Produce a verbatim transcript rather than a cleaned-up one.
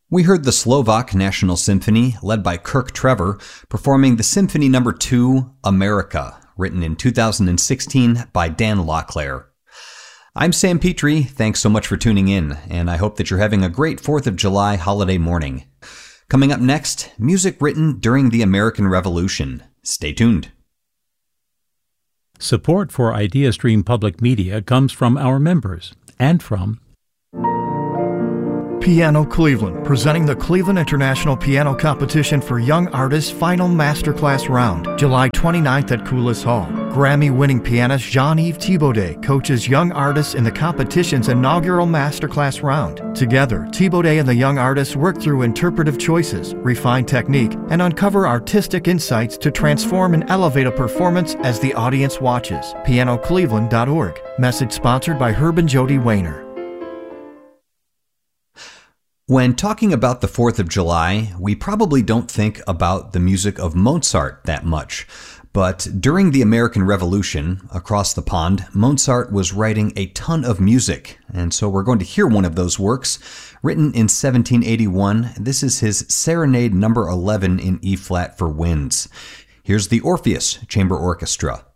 We heard the Slovak National Symphony, led by Kirk Trevor, performing the Symphony Number two, America, written in two thousand sixteen by Dan Locklear. I'm Sam Petrie. Thanks so much for tuning in, and I hope that you're having a great fourth of July holiday morning. Coming up next, music written during the American Revolution. Stay tuned. Support for IdeaStream Public Media comes from our members and from Piano Cleveland, presenting the Cleveland International Piano Competition for Young Artists Final Masterclass Round, July twenty-ninth at Coulis Hall. Grammy-winning pianist Jean-Yves Thibaudet coaches young artists in the competition's inaugural Masterclass Round. Together, Thibaudet and the young artists work through interpretive choices, refine technique, and uncover artistic insights to transform and elevate a performance as the audience watches. piano cleveland dot org. Message sponsored by Herb and Jody Wayner. When talking about the fourth of July, we probably don't think about the music of Mozart that much. But during the American Revolution, across the pond, Mozart was writing a ton of music. And so we're going to hear one of those works, written in seventeen eighty-one. This is his Serenade number eleven in E-flat for winds. Here's the Orpheus Chamber Orchestra.